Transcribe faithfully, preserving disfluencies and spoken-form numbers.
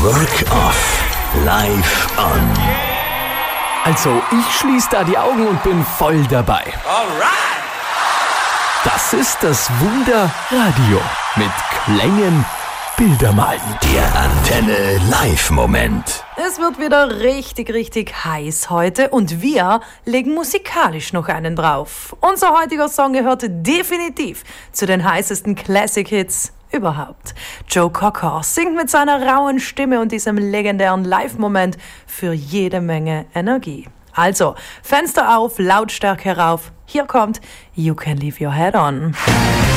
Work Off live on. Also, ich schließe da die Augen und bin voll dabei. Alright! Das ist das Wunder-Radio mit Klängen, Bilder malen. Der Antenne Live-Moment. Es wird wieder richtig, richtig heiß heute und wir legen musikalisch noch einen drauf. Unser heutiger Song gehört definitiv zu den heißesten Classic-Hits überhaupt. Joe Cocker singt mit seiner rauen Stimme und diesem legendären Live-Moment für jede Menge Energie. Also, Fenster auf, Lautstärke rauf. Hier kommt You Can Leave Your Head On.